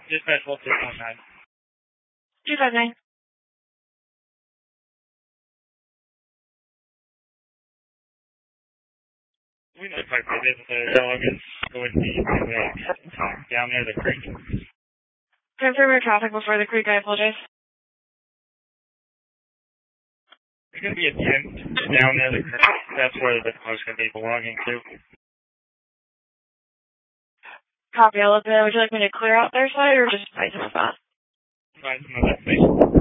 Dispatch 1619. 259. We notified the business that a dog is going to be down near the creek. Confirm your traffic before the creek, I apologize. There's going to be a tent down near the creek. That's where the dog's going to be belonging to. Copy, I'll look at it. Would you like me to clear out their side or just find some spot? Find some of that space.